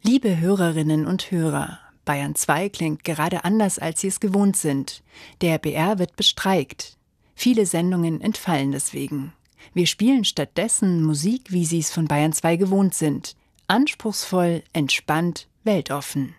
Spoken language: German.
Liebe Hörerinnen und Hörer, Bayern 2 klingt gerade anders, als Sie es gewohnt sind. Der BR wird bestreikt. Viele Sendungen entfallen deswegen. Wir spielen stattdessen Musik, wie Sie es von Bayern 2 gewohnt sind. Anspruchsvoll, entspannt, weltoffen.